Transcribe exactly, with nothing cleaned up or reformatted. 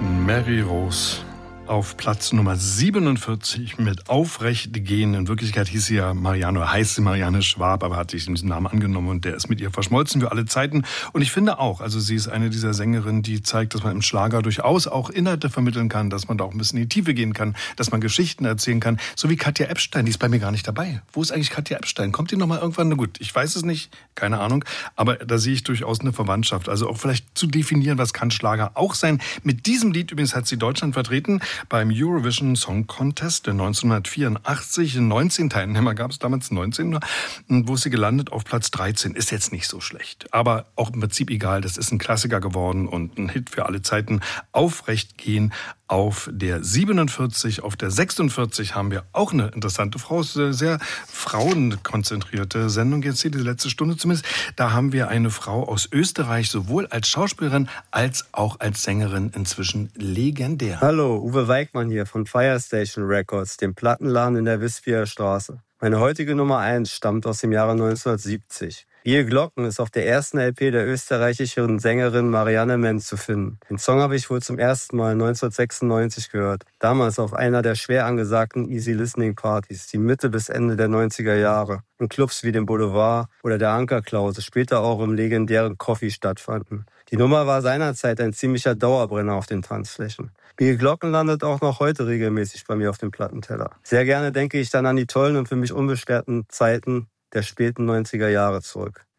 Mary Rose auf Platz Nummer siebenundvierzig mit Aufrecht gehen. In Wirklichkeit hieß sie ja Marianne, heißt sie Marianne Schwab, aber hat sich diesen Namen angenommen und der ist mit ihr verschmolzen für alle Zeiten. Und ich finde auch, also sie ist eine dieser Sängerinnen, die zeigt, dass man im Schlager durchaus auch Inhalte vermitteln kann, dass man da auch ein bisschen in die Tiefe gehen kann, dass man Geschichten erzählen kann. So wie Katja Ebstein, die ist bei mir gar nicht dabei. Wo ist eigentlich Katja Ebstein? Kommt die nochmal irgendwann? Na gut, ich weiß es nicht, keine Ahnung, aber da sehe ich durchaus eine Verwandtschaft. Also auch vielleicht zu definieren, was kann Schlager auch sein. Mit diesem Lied übrigens hat sie Deutschland vertreten beim Eurovision Song Contest in neunzehnhundertvierundachtzig. neunzehn Teilnehmer gab es damals, neunzehn nur. Wo ist sie gelandet? Auf Platz dreizehn. Ist jetzt nicht so schlecht. Aber auch im Prinzip egal. Das ist ein Klassiker geworden und ein Hit für alle Zeiten. Aufrecht gehen auf der siebenundvierzig. Auf der sechsundvierzig haben wir auch eine interessante Frau. Sehr, sehr frauenkonzentrierte Sendung jetzt hier, die letzte Stunde zumindest. Da haben wir eine Frau aus Österreich, sowohl als Schauspielerin als auch als Sängerin, inzwischen legendär. Hallo, Uwe Weigmann hier von Firestation Records, dem Plattenladen in der Wispia Straße. Meine heutige Nummer eins stammt aus dem Jahre neunzehnhundertsiebzig. Ihr Glocken ist auf der ersten L P der österreichischen Sängerin Marianne Menz zu finden. Den Song habe ich wohl zum ersten Mal neunzehnhundertsechsundneunzig gehört. Damals auf einer der schwer angesagten Easy Listening Partys, die Mitte bis Ende der neunziger Jahre, in Clubs wie dem Boulevard oder der Ankerklause, später auch im legendären Coffee stattfanden. Die Nummer war seinerzeit ein ziemlicher Dauerbrenner auf den Tanzflächen. Ihr Glocken landet auch noch heute regelmäßig bei mir auf dem Plattenteller. Sehr gerne denke ich dann an die tollen und für mich unbeschwerten Zeiten der späten neunziger Jahre zurück.